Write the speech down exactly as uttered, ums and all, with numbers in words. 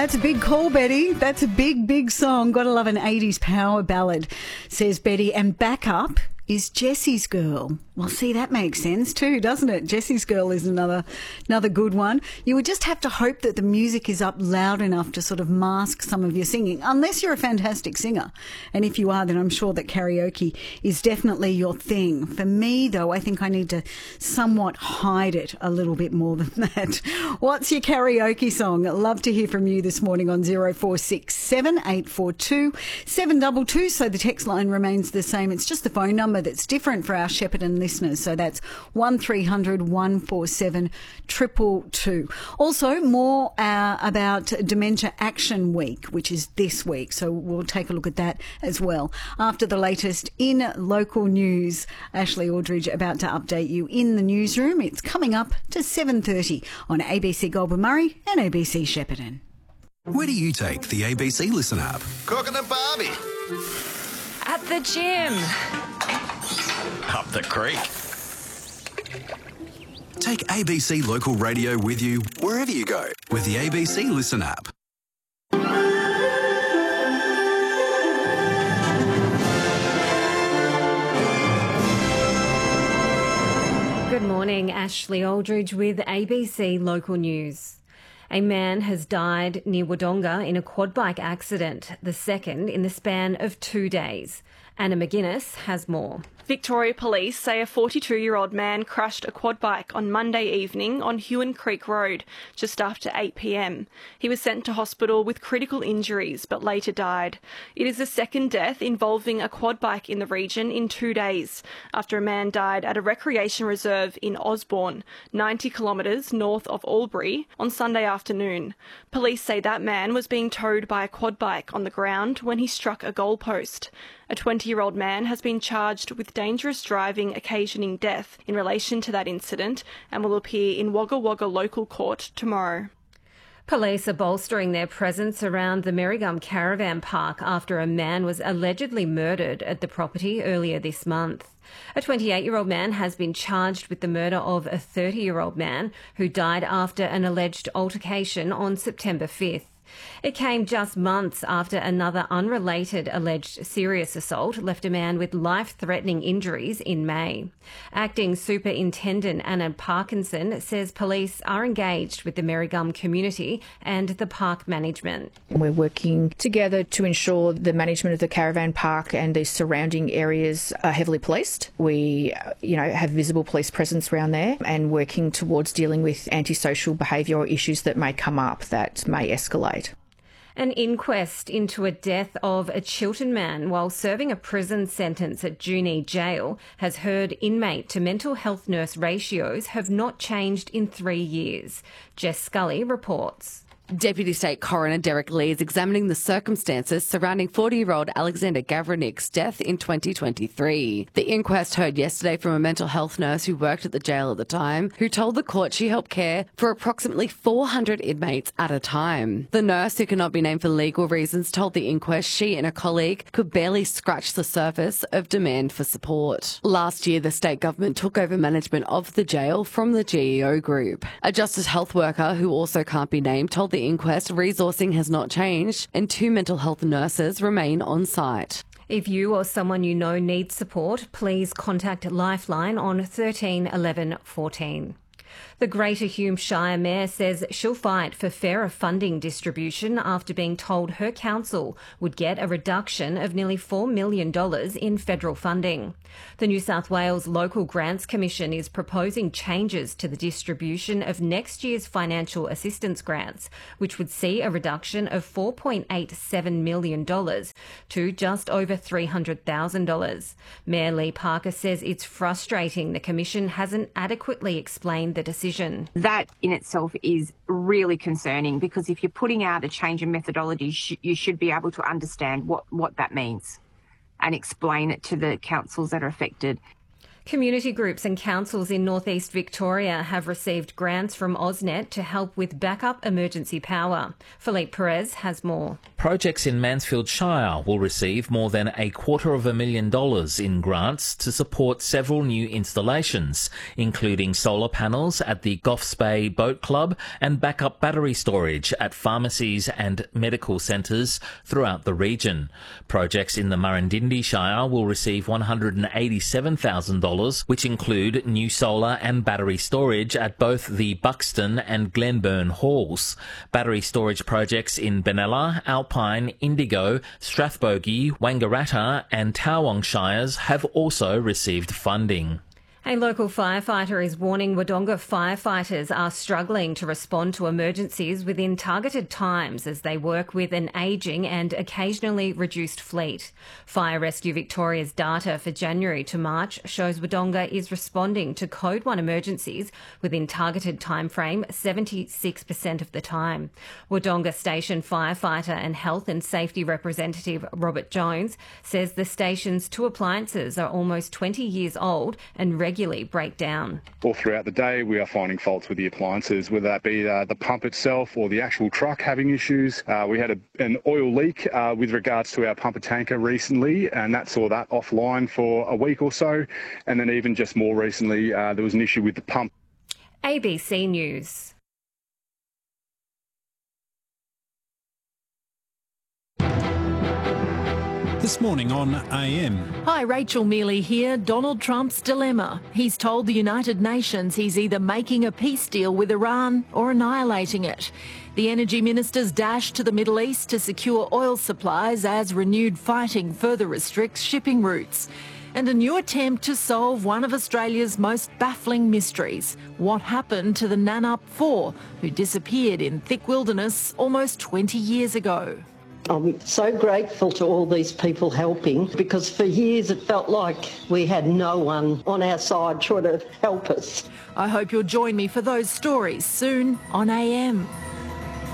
That's a big call, Betty. That's a big, big song. Gotta love an eighties power ballad, says Betty. And backup is Jesse's Girl. Well, see, that makes sense too, doesn't it? Jesse's Girl is another another good one. You would just have to hope that the music is up loud enough to sort of mask some of your singing, unless you're a fantastic singer. And if you are, then I'm sure that karaoke is definitely your thing. For me, though, I think I need to somewhat hide it a little bit more than that. What's your karaoke song? I'd love to hear from you this morning on zero four six seven, eight four two, seven two two. So the text line remains the same. It's just the phone number that's different for our Shepparton listeners. So that's one three hundred, one four seven, two two two. Also, more uh, about Dementia Action Week, which is this week. So we'll take a look at that as well. After the latest in local news, Ashley Aldridge about to update you in the newsroom. It's coming up to seven thirty on A B C Goulburn Murray and A B C Shepparton. Where do you take the A B C Listen app? Cooking a barbie. At the gym. Up the creek. Take A B C Local Radio with you wherever you go with the A B C Listen app. Good morning, Ashley Aldridge with A B C Local News. A man has died near Wodonga in a quad bike accident, the second in the span of two days. Anna McGuinness has more. Victoria Police say a forty-two-year-old man crashed a quad bike on Monday evening on Hewan Creek Road just after eight p m. He was sent to hospital with critical injuries but later died. It is the second death involving a quad bike in the region in two days after a man died at a recreation reserve in Osborne, ninety kilometres north of Albury, on Sunday afternoon. Police say that man was being towed by a quad bike on the ground when he struck a goalpost. A twenty-year-old man has been charged with dangerous driving occasioning death in relation to that incident and will appear in Wagga Wagga Local Court tomorrow. Police are bolstering their presence around the Merrigum Caravan Park after a man was allegedly murdered at the property earlier this month. A twenty-eight-year-old man has been charged with the murder of a thirty-year-old man who died after an alleged altercation on September fifth. It came just months after another unrelated alleged serious assault left a man with life-threatening injuries in May. Acting Superintendent Anna Parkinson says police are engaged with the Merrigum community and the park management. We're working together to ensure the management of the caravan park and the surrounding areas are heavily policed. We, you know, have visible police presence around there and working towards dealing with antisocial behaviour or issues that may come up that may escalate. An inquest into a death of a Chiltern man while serving a prison sentence at Junee Jail has heard inmate to mental health nurse ratios have not changed in three years. Jess Scully reports. Deputy State Coroner Derek Lee is examining the circumstances surrounding forty-year-old Alexander Gavranick's death in twenty twenty-three. The inquest heard yesterday from a mental health nurse who worked at the jail at the time, who told the court she helped care for approximately four hundred inmates at a time. The nurse, who cannot be named for legal reasons, told the inquest she and a colleague could barely scratch the surface of demand for support. Last year, the state government took over management of the jail from the G E O Group. A Justice Health worker, who also can't be named, told the inquest resourcing has not changed and two mental health nurses remain on site. If you or someone you know needs support, please contact Lifeline on thirteen eleven fourteen. The Greater Hume Shire Mayor says she'll fight for fairer funding distribution after being told her council would get a reduction of nearly four million dollars in federal funding. The New South Wales Local Grants Commission is proposing changes to the distribution of next year's financial assistance grants, which would see a reduction of four point eight seven million dollars to just over three hundred thousand dollars. Mayor Lee Parker says it's frustrating the Commission hasn't adequately explained the decision. That in itself is really concerning, because if you're putting out a change in methodology, sh- you should be able to understand what, what that means and explain it to the councils that are affected. Community groups and councils in northeast Victoria have received grants from AusNet to help with backup emergency power. Philippe Perez has more. Projects in Mansfield Shire will receive more than a quarter of a million dollars in grants to support several new installations, including solar panels at the Goffs Bay Boat Club and backup battery storage at pharmacies and medical centres throughout the region. Projects in the Murrindindi Shire will receive one hundred eighty-seven thousand dollars, which include new solar and battery storage at both the Buxton and Glenburn halls. Battery storage projects in Benalla, Alpine, Indigo, Strathbogie, Wangaratta and Towong Shires have also received funding. A local firefighter is warning Wodonga firefighters are struggling to respond to emergencies within targeted times as they work with an ageing and occasionally reduced fleet. Fire Rescue Victoria's data for January to March shows Wodonga is responding to Code one emergencies within targeted timeframe seventy-six percent of the time. Wodonga Station firefighter and health and safety representative Robert Jones says the station's two appliances are almost twenty years old and regularly regularly break down. All throughout the day we are finding faults with the appliances, whether that be uh, the pump itself or the actual truck having issues. Uh, we had a, an oil leak uh, with regards to our pumper tanker recently, and that saw that offline for a week or so, and then even just more recently uh, there was an issue with the pump. A B C News. This morning on A M. Hi, Rachel Mealy here. Donald Trump's dilemma. He's told the United Nations he's either making a peace deal with Iran or annihilating it. The energy minister's dash to the Middle East to secure oil supplies as renewed fighting further restricts shipping routes. And a new attempt to solve one of Australia's most baffling mysteries. What happened to the Nannup Four, who disappeared in thick wilderness almost twenty years ago? I'm so grateful to all these people helping, because for years it felt like we had no one on our side trying to help us. I hope you'll join me for those stories soon on A M.